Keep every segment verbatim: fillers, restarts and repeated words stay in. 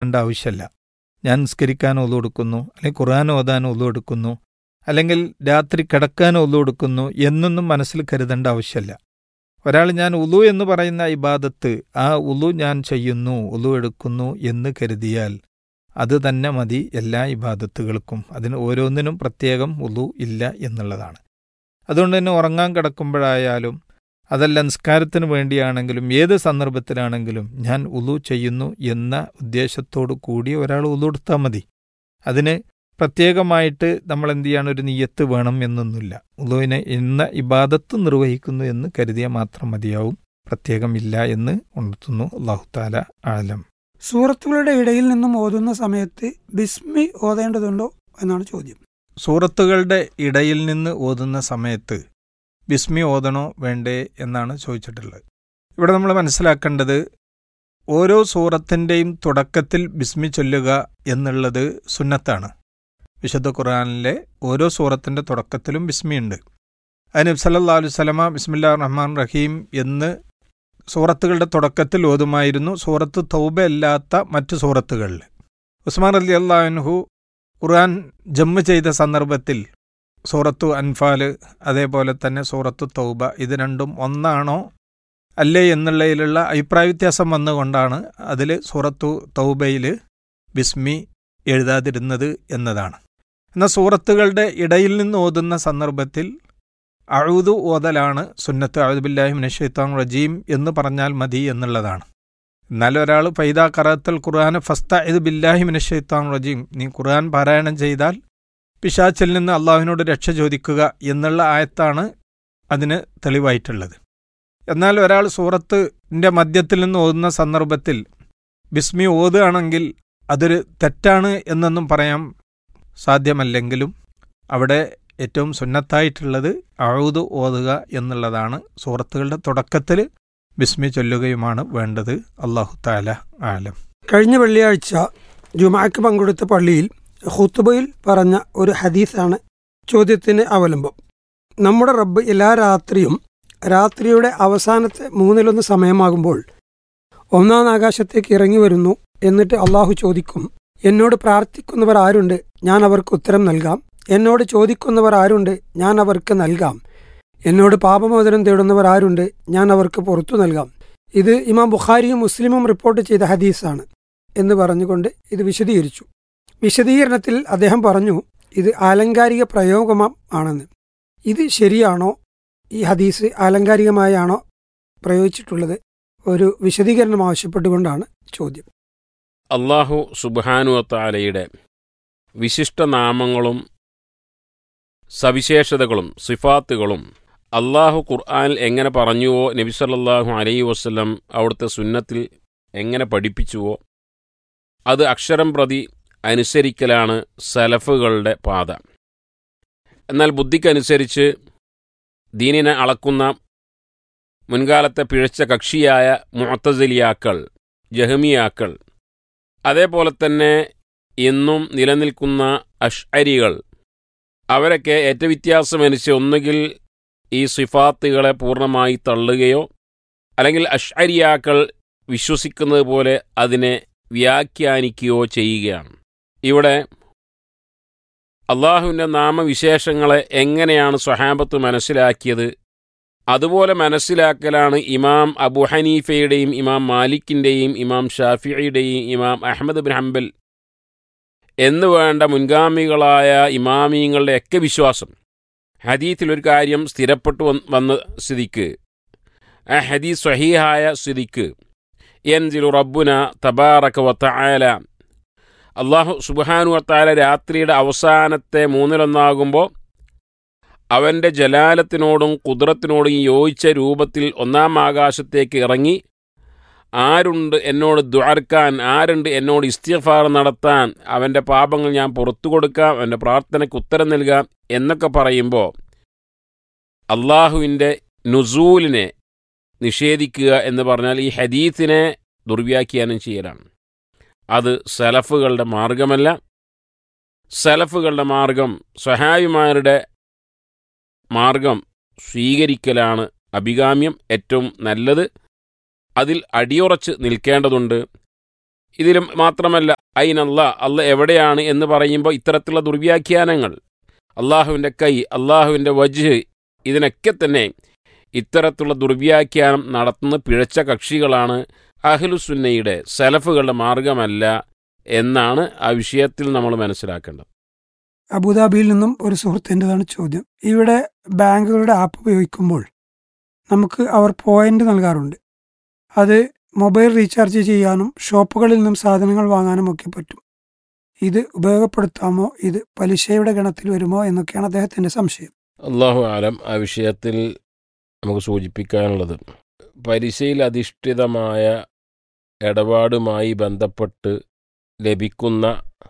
എടുക്കേണ്ട ആവശ്യമല്ല. ഞാൻ നിസ്കരിക്കാൻ ഒളു എടുക്കുന്നു, അല്ലെങ്കിൽ ഖുർആൻ ഓതാൻ ഒളു എടുക്കുന്നു, അല്ലെങ്കിൽ രാത്രി കിടക്കാൻ ഒളു എടുക്കുന്നു എന്നൊന്നും മനസ്സിൽ കരുതേണ്ട ആവശ്യമല്ല. ഒരാൾ ഞാൻ ഉളു എന്ന് പറയുന്ന ഇബാദത്ത്, ആ ഉളു ഞാൻ ചെയ്യുന്നു, ഉളു എടുക്കുന്നു എന്ന് കരുതിയാൽ അത് തന്നെ മതി എല്ലാ ഇബാദത്തുകൾക്കും. അതിന് ഓരോന്നിനും പ്രത്യേകം ഉളു ഇല്ല എന്നുള്ളതാണ്. അതുകൊണ്ട് തന്നെ ഉറങ്ങാൻ കിടക്കുമ്പോഴായാലും അതല്ല നിസ്കാരത്തിന് വേണ്ടിയാണെങ്കിലും ഏത് സന്ദർഭത്തിലാണെങ്കിലും ഞാൻ ഉളു ചെയ്യുന്നു എന്ന ഉദ്ദേശത്തോടു കൂടി ഒരാൾ ഉളു എടുത്താൽ മതി. അതിന് പ്രത്യേകമായിട്ട് നമ്മൾ എന്ത് ചെയ്യാണ്, ഒരു നിയ്യത്ത് വേണം എന്നൊന്നുമില്ല. ഉളുവിനെ ഇന്ന ഇബാദത്ത് നിർവഹിക്കുന്നു എന്ന് കരുതിയാൽ മാത്രം മതിയാവും, പ്രത്യേകമില്ല എന്ന് ഉണർത്തുന്നു. അല്ലാഹു തആല ആലം. സൂറത്തുകളുടെ ഇടയിൽ നിന്നും ഓതുന്ന സമയത്ത് ബിസ്മി ഓതേണ്ടതുണ്ടോ എന്നാണ് ചോദ്യം. സൂറത്തുകളുടെ ഇടയിൽ നിന്ന് ഓതുന്ന സമയത്ത് ബിസ്മി ഓതണോ വേണ്ടേ എന്നാണ് ചോദിച്ചിട്ടുള്ളത്. ഇവിടെ നമ്മൾ മനസ്സിലാക്കേണ്ടത്, ഓരോ സൂറത്തിൻ്റെയും തുടക്കത്തിൽ ബിസ്മി ചൊല്ലുക എന്നുള്ളത് സുന്നത്താണ്. വിശുദ്ധ ഖുർആനിലെ ഓരോ സൂറത്തിൻ്റെ തുടക്കത്തിലും ബിസ്മിയുണ്ട്. അതിന് നബി സല്ലല്ലാഹു അലൈഹി വസല്ലമ ബിസ്മില്ലാഹിർ റഹ്മാൻ റഹീം എന്ന് സൂറത്തുകളുടെ തുടക്കത്തിൽ ഓതുമായിരുന്നു, സൂറത്ത് തൗബ അല്ലാത്ത മറ്റു സൂറത്തുകളിൽ. ഉസ്മാൻ റളിയല്ലാഹു അൻഹു ഖുർആൻ ജമ്മ് ചെയ്ത സന്ദർഭത്തിൽ സൂറത്തു അൻഫാൽ അതേപോലെ തന്നെ സൂറത്തു തൗബ ഇത് രണ്ടും ഒന്നാണോ അല്ലേ എന്നുള്ളതിലുള്ള അഭിപ്രായ വ്യത്യാസം വന്നുകൊണ്ടാണ് അതിൽ സൂറത്തു തൗബയിൽ ബിസ്മി എഴുതാതിരുന്നത് എന്നതാണ്. എന്നാൽ സൂറത്തുകളുടെ ഇടയിൽ നിന്ന് ഓതുന്ന സന്ദർഭത്തിൽ അഊദു ഓതലാണ് സുന്നത്ത്. അഊദു ബില്ലാഹി മിനശ് ശൈത്വാനിർ റജീം എന്ന് പറഞ്ഞാൽ മതി എന്നുള്ളതാണ്. എന്നാൽ ഒരാൾ ഫൈദാ ഖറഅത്തൽ ഖുർആന ഫസ്തഇദ് ബില്ലാഹി മിനശ് ശൈത്വാനിർ റജീം, നീ ഖുർആൻ പാരായണം ചെയ്താൽ പിശാചിൽ നിന്ന് അള്ളാഹുവിനോട് രക്ഷ ചോദിക്കുക എന്നുള്ള ആയത്താണ് അതിന് തെളിവായിട്ടുള്ളത്. എന്നാൽ ഒരാൾ സൂറത്തിൻ്റെ മധ്യത്തിൽ നിന്ന് ഓതുന്ന സന്ദർഭത്തിൽ ബിസ്മി ഓതുകയാണെങ്കിൽ അതൊരു തെറ്റാണ് എന്നൊന്നും പറയാൻ സാധ്യമല്ലെങ്കിലും അവിടെ ഏറ്റവും സുന്നത്തായിട്ടുള്ളത് അഊദു ഓതുക എന്നുള്ളതാണ്. സൂറത്തുകളുടെ തുടക്കത്തിൽ ബിസ്മി ചൊല്ലുകയുമാണ് വേണ്ടത്. അല്ലാഹു തആല ആലം. കഴിഞ്ഞ വെള്ളിയാഴ്ച ജുമാക്ക് പങ്കെടുത്ത പള്ളിയിൽ ഖുത്ബയിൽ പറഞ്ഞ ഒരു ഹദീസാണ് ചോദ്യത്തിന് അവലംബം. നമ്മുടെ റബ്ബ് എല്ലാ രാത്രിയും രാത്രിയുടെ അവസാനത്തെ മൂന്നിലൊന്ന് സമയമാകുമ്പോൾ ഒന്നാം ആകാശത്തേക്ക് ഇറങ്ങി വരുന്നു. എന്നിട്ട് അള്ളാഹു ചോദിക്കും, എന്നോട് പ്രാർത്ഥിക്കുന്നവർ ആരുണ്ട്, ഞാൻ അവർക്ക് ഉത്തരം നൽകാം. എന്നോട് ചോദിക്കുന്നവർ ആരുണ്ട്, ഞാൻ അവർക്ക് നൽകാം. എന്നോട് പാപമോചനം തേടുന്നവർ ആരുണ്ട്, ഞാൻ അവർക്ക് പുറത്തു നൽകാം. ഇത് ഇമാം ബുഖാരിയും മുസ്ലിമും റിപ്പോർട്ട് ചെയ്ത ഹദീസാണ് എന്ന് പറഞ്ഞുകൊണ്ട് ഇത് വിശദീകരിച്ചു. വിശദീകരണത്തിൽ അദ്ദേഹം പറഞ്ഞു, ഇത് ആലങ്കാരിക പ്രയോഗമാണെന്ന്. ഇത് ശരിയാണോ? ഈ ഹദീസ് ആലങ്കാരികമായാണോ പ്രയോഗിച്ചിട്ടുള്ളത്? ഒരു വിശദീകരണം ആവശ്യപ്പെട്ടുകൊണ്ടാണ് ചോദ്യം. അല്ലാഹു സുബ്ഹാനഹു വ തആലയുടെ വിശിഷ്ട നാമങ്ങളും സവിശേഷതകളും സിഫാത്തുകളും അള്ളാഹു ഖുർആനിൽ എങ്ങനെ പറഞ്ഞുവോ നബി സല്ലല്ലാഹു അലൈഹി വസല്ലം അവിടുത്തെ സുന്നത്തിൽ എങ്ങനെ പഠിപ്പിച്ചുവോ അത് അക്ഷരം പ്രതി അനുസരിക്കലാണ് സലഫുകളുടെ പാത. എന്നാൽ ബുദ്ധിക്കനുസരിച്ച് ദീനിനെ അളക്കുന്ന മുൻകാലത്തെ പിഴച്ച കക്ഷിയായ മുഅ്തസിലിയാക്കൾ, ജഹ്മിയാക്കൾ, അതേപോലെ തന്നെ ഇന്നും നിലനിൽക്കുന്ന അശ്അരികൾ, അവരൊക്കെ ഏറ്റവ്യത്യാസമനുസരിച്ച് ഒന്നുകിൽ ഈ സിഫാത്തുകളെ പൂർണ്ണമായി തള്ളുകയോ അല്ലെങ്കിൽ അശ്അരിയാക്കൾ വിശ്വസിക്കുന്നത് പോലെ അതിനെ വ്യാഖ്യാനിക്കുകയോ ചെയ്യുകയാണ്. ഇവിടെ അള്ളാഹുവിൻ്റെ നാമവിശേഷങ്ങളെ എങ്ങനെയാണ് സ്വഹാബത്ത് മനസ്സിലാക്കിയത്, അതുപോലെ മനസ്സിലാക്കലാണ് ഇമാം അബു ഹനീഫയുടെയും ഇമാം മാലിക്കിൻ്റെയും ഇമാം ഷാഫിഈയുടെയും ഇമാം അഹ്മദ് ബിൻ ഹംബൽ എന്ന് വേണ്ട മുൻഗാമികളായ ഇമാമീങ്ങളുടെ ഒക്കെ വിശ്വാസം. ഹദീത്തിലൊരു കാര്യം സ്ഥിരപ്പെട്ടു വന്ന സ്ഥിതിക്ക്, ആ ഹദീസ് സ്വഹീഹായ സ്ഥിതിക്ക്, യൻസിലു റബ്ബുന തബാറക വ തആല, അള്ളാഹു സുബ്ഹാനഹു വ തആല രാത്രിയുടെ അവസാനത്തെ മൂന്നിലൊന്നാകുമ്പോൾ അവൻ്റെ ജലാലത്തിനോടും ഖുദ്റത്തിനോടും യോജിച്ച രൂപത്തിൽ ഒന്നാം ആകാശത്തേക്ക് ഇറങ്ങി, ആരുണ്ട് എന്നോട് ദുആർക്കാൻ, ആരുണ്ട് എന്നോട് ഇസ്തിഗ്ഫാർ നടത്താൻ, അവൻ്റെ പാപങ്ങൾ ഞാൻ പുറത്തു കൊടുക്കാം, അവൻ്റെ പ്രാർത്ഥനയ്ക്ക് ഉത്തരം നൽകാം എന്നൊക്കെ പറയുമ്പോൾ അള്ളാഹുവിൻ്റെ നുസൂലിനെ നിഷേധിക്കുക എന്ന് പറഞ്ഞാൽ ഈ ഹദീസിനെ ദുർവ്യാഖ്യാനം ചെയ്യലാണ്. അത് സലഫുകളുടെ മാർഗമല്ല. സലഫുകളുടെ മാർഗം, സ്വഹാബിമാരുടെ മാർഗം സ്വീകരിക്കലാണ് അഭികാമ്യം, ഏറ്റവും നല്ലത്. അതിൽ അടിയുറച്ച് നിൽക്കേണ്ടതുണ്ട്. ഇതിലും മാത്രമല്ല ഐനല്ല, അല്ല എവിടെയാണ് എന്ന് പറയുമ്പോൾ ഇത്തരത്തിലുള്ള ദുർവ്യാഖ്യാനങ്ങൾ, അള്ളാഹുവിൻ്റെ കൈ, അള്ളാഹുവിൻ്റെ വജ്ഹ്, ഇതിനൊക്കെ തന്നെ ഇത്തരത്തിലുള്ള ദുർവ്യാഖ്യാനം നടത്തുന്ന പിഴച്ച കക്ഷികളാണ് അഹ്ലുസുന്നയുടെ സലഫുകളുടെ മാർഗമല്ല എന്നാണ് ആ വിഷയത്തിൽ നമ്മൾ മനസ്സിലാക്കേണ്ടത്. അബുദാബിയിൽ നിന്നും ഒരു സുഹൃത്തിൻ്റെതാണ് ചോദ്യം. ഇവിടെ ബാങ്കുകളുടെ ആപ്പ് ഉപയോഗിക്കുമ്പോൾ നമുക്ക് അവർ പോയിന്റ് നൽകാറുണ്ട്. അത് മൊബൈൽ റീചാർജ് ചെയ്യാനും ഷോപ്പുകളിൽ നിന്നും സാധനങ്ങൾ വാങ്ങാനും ഒക്കെ പറ്റും. ഇത് ഉപയോഗപ്പെടുത്താമോ? ഇത് പലിശയുടെ ഗണത്തിൽ വരുമോ എന്നൊക്കെയാണ് അദ്ദേഹത്തിൻ്റെ സംശയം. അല്ലാഹു ആലം. ആ വിഷയത്തിൽ നമുക്ക് സൂചിപ്പിക്കാനുള്ളത്, പലിശയിൽ അധിഷ്ഠിതമായ ഇടപാടുമായി ബന്ധപ്പെട്ട് ലഭിക്കുന്ന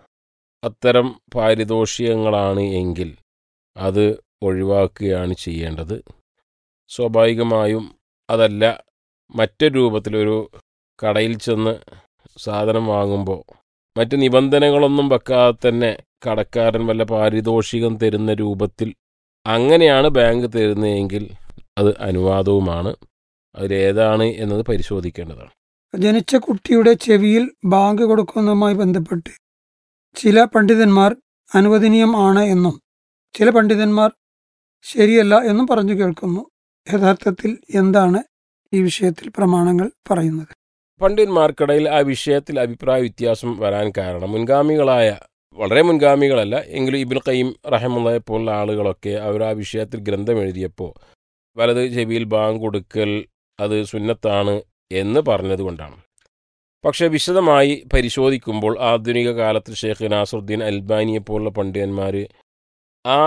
അത്തരം പാരിതോഷികങ്ങളാണ് എങ്കിൽ അത് ഒഴിവാക്കുകയാണ് ചെയ്യേണ്ടത്. സ്വാഭാവികമായും അതല്ല, മറ്റൊരു രൂപത്തിലൊരു കടയിൽ ചെന്ന് സാധനം വാങ്ങുമ്പോൾ മറ്റ് നിബന്ധനകളൊന്നും വെക്കാതെ തന്നെ കടക്കാരൻ വല്ല പാരിതോഷികം തരുന്ന രൂപത്തിൽ അങ്ങനെയാണ് ബാങ്ക് തരുന്നതെങ്കിൽ അത് അനുവാദവുമാണ്. അതിലേതാണ് എന്നത് പരിശോധിക്കേണ്ടതാണ്. ജനിച്ച കുട്ടിയുടെ ചെവിയിൽ ബാങ്ക് കൊടുക്കുന്നതുമായി ബന്ധപ്പെട്ട് ചില പണ്ഡിതന്മാർ അനുവദനീയം ആണ് എന്നും ചില പണ്ഡിതന്മാർ ശരിയല്ല എന്നും പറഞ്ഞു കേൾക്കുന്നു. യഥാർത്ഥത്തിൽ എന്താണ് ഈ വിഷയത്തിൽ പ്രമാണങ്ങൾ പറയുന്നത്? പണ്ഡിതന്മാർക്കിടയിൽ ആ വിഷയത്തിൽ അഭിപ്രായ വ്യത്യാസം വരാൻ കാരണം, മുൻഗാമികളായ, വളരെ മുൻഗാമികളല്ല എങ്കിലും ഇബ്നുൽ ഖയ്യിം റഹിമഹുള്ളാഹി പോലുള്ള ആളുകളൊക്കെ അവർ ആ വിഷയത്തിൽ ഗ്രന്ഥം എഴുതിയപ്പോൾ വലത് ചെവിയിൽ ബാങ്ക് കൊടുക്കൽ അത് സുന്നത്താണ് എന്ന് പറഞ്ഞതുകൊണ്ടാണ്. പക്ഷേ വിശദമായി പരിശോധിക്കുമ്പോൾ ആധുനിക കാലത്ത് ഷെയ്ഖ് നാസറുദ്ദീൻ അൽബാനിയെ പോലുള്ള പണ്ഡിതന്മാർ ആ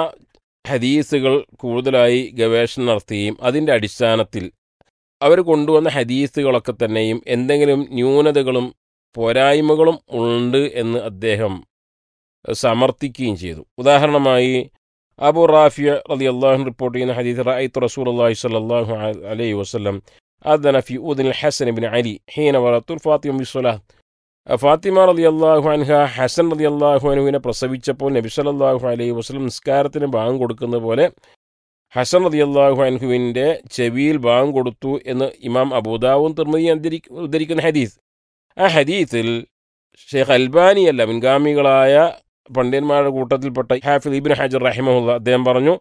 ഹദീസുകൾ കൂടുതലായി ഗവേഷണം നടത്തുകയും അതിൻ്റെ അടിസ്ഥാനത്തിൽ അവർ കൊണ്ടുവന്ന ഹദീസുകളൊക്കെ തന്നെയും എന്തെങ്കിലും ന്യൂനതകളും പോരായ്മകളും ഉണ്ട് എന്ന് അദ്ദേഹം സമർത്ഥിക്കുകയും ചെയ്തു. ഉദാഹരണമായി അബൂ റാഫിയ റളിയല്ലാഹു അൻഹു റിപ്പോർട്ട് ചെയ്യുന്ന ഹദീസ്, റഅയ്തു റസൂലുള്ളാഹി സ്വല്ലല്ലാഹു അലൈഹി വസല്ലം അദന ഫി ഉദ്നിൽ ഹസൻ ഇബ്നു അലി ഹീന വലത്തുൽ ഫാത്തിമ ബിസ്സലാത്ത്. ഫാത്തിമ റളിയല്ലാഹു അൻഹ ഹസൻ റളിയല്ലാഹു അൻഹുവിനെ പ്രസവിച്ചപ്പോൾ നബി സല്ലല്ലാഹു അലൈഹി വസല്ലം നിസ്കാരത്തിന് ബാങ്ക് കൊടുക്കുന്നത് പോലെ ഹസൻ റളിയല്ലാഹു അൻഹുവിൻ്റെ ചെവിയിൽ ബാങ്ക് കൊടുത്തു എന്ന് ഇമാം അബൂദാവൂദ് തിർമിദി ഉദ്ധരിക്കുന്ന ഹദീസ്. ആ ഹദീസിൽ ഷെയ്ഖ് അൽബാനി അല്ല, മുൻഗാമികളായ പണ്ഡിതന്മാരുടെ കൂട്ടത്തിൽപ്പെട്ട ഹാഫിദ് ഇബ്നു ഹജർ റഹിമഹുല്ലാ അദ്ദേഹം പറഞ്ഞു,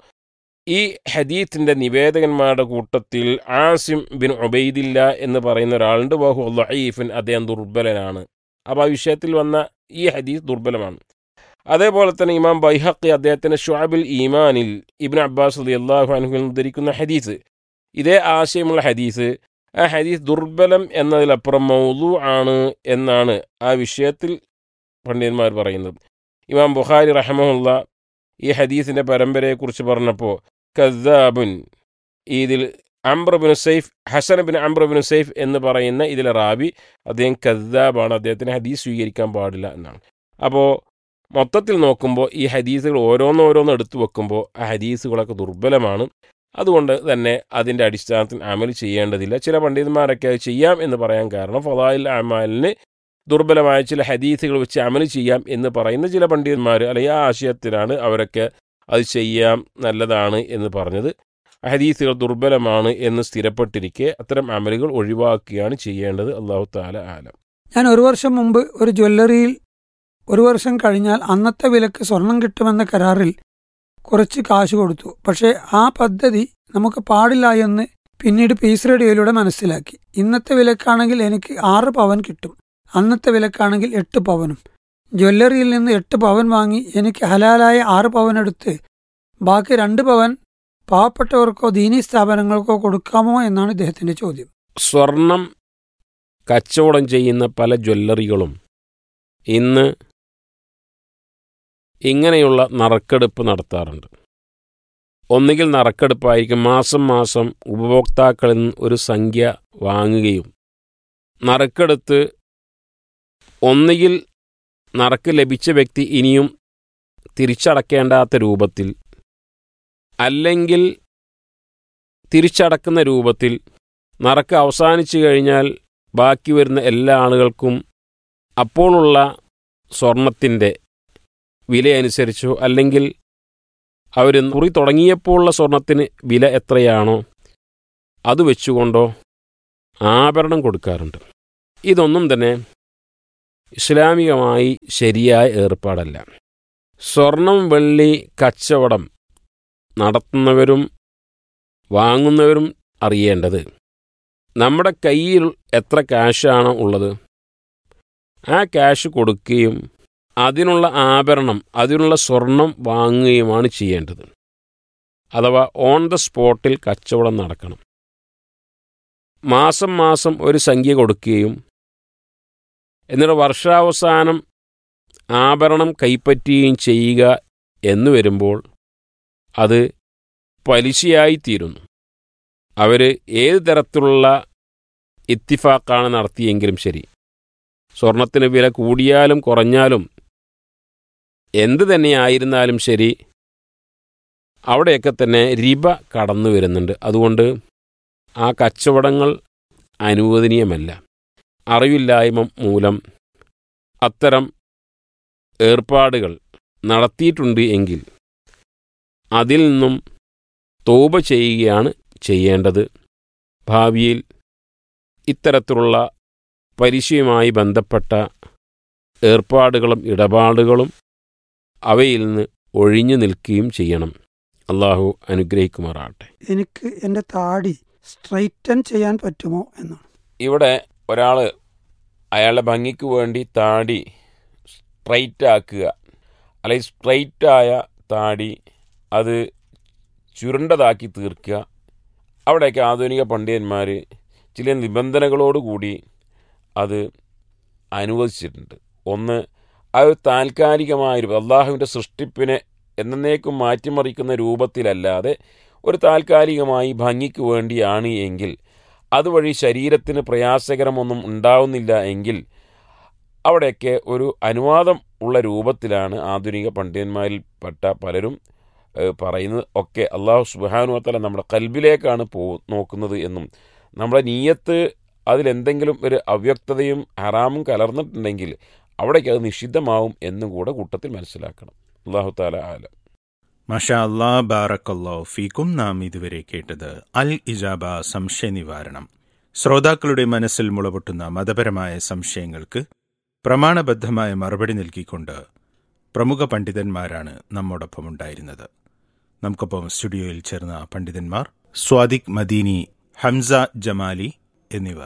ഈ ഹദീത്തിൻ്റെ നിവേദകന്മാരുടെ കൂട്ടത്തിൽ ആസിം ബിൻ ഉബൈദില്ല എന്ന് പറയുന്ന ഒരാളുണ്ട്. വഹു ദഈഫൻ, അദ്ദേഹം ദുർബലനാണ്. അപ്പോൾ ആ വിഷയത്തിൽ വന്ന ഈ ഹദീസ് ദുർബലമാണ്. അതേപോലെ തന്നെ ഇമാം ബൈഹഖി അദ്ദേഹത്തിൻ്റെ ശുഅബുൽ ഈമാനിൽ ഇബ്നു അബ്ബാസ് റളിയല്ലാഹു അൻഹുവിൽ ഉദ്ധരിക്കുന്ന ഹദീസ്, ഇതേ ആശയമുള്ള ഹദീസ്, ആ ഹദീസ് ദുർബലം എന്നതിലപ്പുറം മൗദൂ ആണ് എന്നാണ് ആ വിഷയത്തിൽ പണ്ഡിതന്മാർ പറയുന്നത്. ഇമാം ബുഖാരി റഹിമഹുല്ലാ ഈ ഹദീസിൻ്റെ പരമ്പരയെക്കുറിച്ച് പറഞ്ഞപ്പോൾ കദ്ദാബുൻ, ഇതിൽ Amr bin Saif, Hassan bin Amr bin Saif എന്ന് പറയുന്ന ഇതിലെ റാബി അദ്ദേഹം കദ്ദാബാണ്, അദ്ദേഹത്തിന് ഹദീസ് സ്വീകരിക്കാൻ പാടില്ല എന്നാണ്. അപ്പോൾ മൊത്തത്തിൽ നോക്കുമ്പോൾ ഈ ഹദീസുകൾ ഓരോന്നോരോന്ന് എടുത്തു വെക്കുമ്പോൾ ആ ഹദീസുകളൊക്കെ ദുർബലമാണ്. അതുകൊണ്ട് തന്നെ അതിൻ്റെ അടിസ്ഥാനത്തിൽ അമൽ ചെയ്യേണ്ടതില്ല. ചില പണ്ഡിതന്മാരൊക്കെ അത് ചെയ്യാം എന്ന് പറയാൻ കാരണം ഫളായിൽ അമാലിന് ദുർബലമായ ചില ഹദീസുകൾ വെച്ച് അമൽ ചെയ്യാം എന്ന് പറയുന്ന ചില പണ്ഡിതന്മാർ അല്ലെങ്കിൽ ആ ആശയത്തിലാണ് അവരൊക്കെ അത് ചെയ്യാം, നല്ലതാണ് എന്ന് പറഞ്ഞത്. ഹദീസുകൾ ദുർബലമാണ് എന്ന് സ്ഥിരപ്പെട്ടിരിക്കെ അത്തരം അമലുകൾ ഒഴിവാക്കുകയാണ് ചെയ്യേണ്ടത്. അല്ലാഹു തആല ആലം. ഞാൻ ഒരു വർഷം മുമ്പ് ഒരു ജ്വല്ലറിയിൽ ഒരു വർഷം കഴിഞ്ഞാൽ അന്നത്തെ വിലക്ക് സ്വർണം കിട്ടുമെന്ന കരാറിൽ കുറച്ച് കാശ് കൊടുത്തു. പക്ഷേ ആ പദ്ധതി നമുക്ക് പാടില്ല എന്ന് പിന്നീട് പീസ് റേഡിയോയിലൂടെ മനസ്സിലാക്കി. ഇന്നത്തെ വിലക്കാണെങ്കിൽ എനിക്ക് ആറ് പവൻ കിട്ടും, അന്നത്തെ വിലക്കാണെങ്കിൽ എട്ട് പവനും. ജ്വല്ലറിയിൽ നിന്ന് എട്ട് പവൻ വാങ്ങി എനിക്ക് ഹലാലായ ആറ് പവൻ എടുത്ത് ബാക്കി രണ്ട് പവൻ പാവപ്പെട്ടവർക്കോ ദീനീ സ്ഥാപനങ്ങൾക്കോ കൊടുക്കാമോ എന്നാണ് ഇദ്ദേഹത്തിന്റെ ചോദ്യം. സ്വർണം കച്ചവടം ചെയ്യുന്ന പല ജ്വല്ലറികളും ഇന്ന് ഇങ്ങനെയുള്ള നറുക്കെടുപ്പ് നടത്താറുണ്ട്. ഒന്നുകിൽ നറുക്കെടുപ്പായിരിക്കും, മാസം മാസം ഉപഭോക്താക്കളിൽ നിന്ന് ഒരു സംഖ്യ വാങ്ങുകയും നറുക്കെടുത്ത് ഒന്നുകിൽ നറുക്ക് ലഭിച്ച വ്യക്തി ഇനിയും തിരിച്ചടക്കേണ്ടാത്ത രൂപത്തിൽ, അല്ലെങ്കിൽ തിരിച്ചടക്കുന്ന രൂപത്തിൽ നറുക്ക് അവസാനിച്ചു കഴിഞ്ഞാൽ ബാക്കി വരുന്ന എല്ലാ ആളുകൾക്കും അപ്പോഴുള്ള സ്വർണത്തിൻ്റെ വിലയനുസരിച്ചോ അല്ലെങ്കിൽ അവർ കുറി തുടങ്ങിയപ്പോഴുള്ള സ്വർണത്തിന് വില എത്രയാണോ അത് വെച്ചുകൊണ്ടോ ആഭരണം കൊടുക്കാറുണ്ട്. ഇതൊന്നും തന്നെ ഇസ്ലാമികമായി ശരിയായ ഏർപ്പാടല്ല. സ്വർണം വെള്ളി കച്ചവടം നടത്തുന്നവരും വാങ്ങുന്നവരും അറിയേണ്ടത് നമ്മുടെ കയ്യിൽ എത്ര ക്യാഷാണ് ഉള്ളത്, ആ ക്യാഷ് കൊടുക്കുകയും അതിനുള്ള ആഭരണം അതിനുള്ള സ്വർണം വാങ്ങുകയുമാണ് ചെയ്യേണ്ടത്. അഥവാ ഓൺ ദ സ്പോട്ടിൽ കച്ചവടം നടക്കണം. മാസം മാസം ഒരു സംഖ്യ കൊടുക്കുകയും എന്നിട്ട് വർഷാവസാനം ആഭരണം കൈപ്പറ്റുകയും ചെയ്യുക എന്ന് വരുമ്പോൾ അത് പലിശയായിത്തീരുന്നു. അവർ ഏത് തരത്തിലുള്ള ഇത്തിഫാക്കാണ് നടത്തിയെങ്കിലും ശരി, സ്വർണത്തിന് വില കൂടിയാലും കുറഞ്ഞാലും എന്ത് തന്നെയായിരുന്നാലും ശരി, അവിടെയൊക്കെ തന്നെ റിബ കടന്നു വരുന്നുണ്ട്. അതുകൊണ്ട് ആ കച്ചവടങ്ങൾ അനുവദനീയമല്ല. അറിവില്ലായ്മ മൂലം അത്തരം ഏർപ്പാടുകൾ നടത്തിയിട്ടുണ്ട് എങ്കിൽ അതിൽ നിന്നും തൗബ ചെയ്യുകയാണ് ചെയ്യേണ്ടത്. ഭാവിയിൽ ഇത്തരത്തിലുള്ള പലിശയുമായി ബന്ധപ്പെട്ട ഏർപ്പാടുകളും ഇടപാടുകളും അവയിൽ നിന്ന് ഒഴിഞ്ഞു നിൽക്കുകയും ചെയ്യണം. അള്ളാഹു അനുഗ്രഹിക്കുമാറാകട്ടെ. എനിക്ക് എൻ്റെ താടി സ്ട്രൈറ്റൻ ചെയ്യാൻ പറ്റുമോ എന്നാണ്. ഇവിടെ ഒരാൾ അയാളുടെ ഭംഗിക്ക് വേണ്ടി താടി സ്ട്രൈറ്റ് ആക്കുക, അല്ലെങ്കിൽ സ്ട്രൈറ്റായ താടി അത് ചുരുണ്ടതാക്കി തീർക്കുക, അവിടെയൊക്കെ ആധുനിക പണ്ഡിതന്മാർ ചില നിബന്ധനകളോടുകൂടി അത് അനുവദിച്ചിട്ടുണ്ട്. ഒന്ന്, അത് താൽക്കാലികമായ അള്ളാഹുവിൻ്റെ സൃഷ്ടിപ്പിനെ എന്നേക്കും മാറ്റിമറിക്കുന്ന രൂപത്തിലല്ലാതെ ഒരു താൽക്കാലികമായി ഭംഗിക്ക് വേണ്ടിയാണ് എങ്കിൽ, അതുവഴി ശരീരത്തിന് പ്രയാസകരമൊന്നും ഉണ്ടാവുന്നില്ല എങ്കിൽ അവിടെയൊക്കെ ഒരു അനുവാദം ഉള്ള രൂപത്തിലാണ് ആധുനിക പണ്ഡിതന്മാരിൽപ്പെട്ട പലരും പറയുന്നത്. ഒക്കെ അള്ളാഹു സുബ്ഹാനഹു വ തആല നമ്മുടെ ഖൽബിലേക്കാണ് പോ നോക്കുന്നത് എന്നും നമ്മുടെ നീയത്ത് അതിലെന്തെങ്കിലും ഒരു അവ്യക്തതയും ഹറാമും കലർന്നിട്ടുണ്ടെങ്കിൽ അവിടേക്ക് അത് നിഷിദ്ധമാവും എന്നും കൂടെ കൂട്ടത്തിൽ മനസ്സിലാക്കണം. അള്ളാഹു തആല ആലം. മാഷാ അല്ലാ, ബാറക്കല്ലാഹു ഫീക്കും. നാം ഇതുവരെ കേട്ടത് അൽ ഇജാബ സംശയ നിവാരണം. ശ്രോതാക്കളുടെ മനസ്സിൽ മുളപൊട്ടുന്ന മതപരമായ സംശയങ്ങൾക്ക് പ്രമാണബദ്ധമായ മറുപടി നൽകിക്കൊണ്ട് പ്രമുഖ പണ്ഡിതന്മാരാണ് നമ്മോടൊപ്പം ഉണ്ടായിരുന്നത്. നമുക്കൊപ്പം സ്റ്റുഡിയോയിൽ ചേർന്ന പണ്ഡിതന്മാർ സ്വാദിഖ് മദീനി, ഹംസ ജമാലി എന്നിവർ.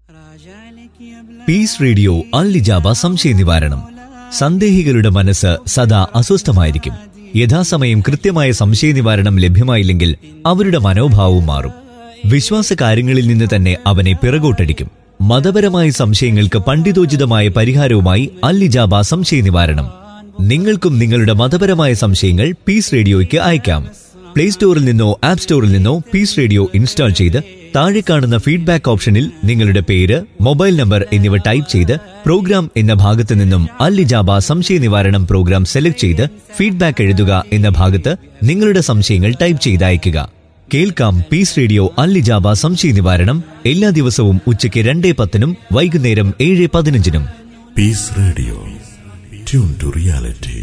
പീസ് റേഡിയോ അൽ ഇജാബ സംശയ നിവാരണം. സന്ദേഹികളുടെ മനസ്സ് സദാ അസ്വസ്ഥമായിരിക്കും. യഥാസമയം കൃത്യമായ സംശയ നിവാരണം ലഭ്യമായില്ലെങ്കിൽ അവരുടെ മനോഭാവവും മാറും. വിശ്വാസ കാര്യങ്ങളിൽ നിന്ന് തന്നെ അവനെ പിറകോട്ടടിക്കും. മതപരമായ സംശയങ്ങൾക്ക് പണ്ഡിതോചിതമായ പരിഹാരവുമായി അൽ ഇജാബ സംശയ നിവാരണം. നിങ്ങൾക്കും നിങ്ങളുടെ മതപരമായ സംശയങ്ങൾ പീസ് റേഡിയോയ്ക്ക് അയക്കാം. പ്ലേ സ്റ്റോറിൽ നിന്നോ ആപ്പ് സ്റ്റോറിൽ നിന്നോ പീസ് റേഡിയോ ഇൻസ്റ്റാൾ ചെയ്ത് താഴെ കാണുന്ന ഫീഡ്ബാക്ക് ഓപ്ഷനിൽ നിങ്ങളുടെ പേര്, മൊബൈൽ നമ്പർ എന്നിവ ടൈപ്പ് ചെയ്ത് പ്രോഗ്രാം എന്ന ഭാഗത്ത് നിന്നും അൽ ഇജാബ സംശയ നിവാരണം പ്രോഗ്രാം സെലക്ട് ചെയ്ത് ഫീഡ്ബാക്ക് എഴുതുക എന്ന ഭാഗത്ത് നിങ്ങളുടെ സംശയങ്ങൾ ടൈപ്പ് ചെയ്ത് അയയ്ക്കുക. കേൾക്കാം പീസ് റേഡിയോ അൽ ഇജാബ സംശയ നിവാരണം എല്ലാ ദിവസവും ഉച്ചയ്ക്ക് രണ്ടേ പത്തിനും വൈകുന്നേരം ഏഴ് പതിനഞ്ചിനും. Piece radio, tune to reality.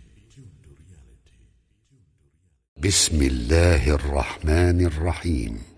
ബിസ്മില്ലാഹിർ റഹ്മാനിർ റഹീം.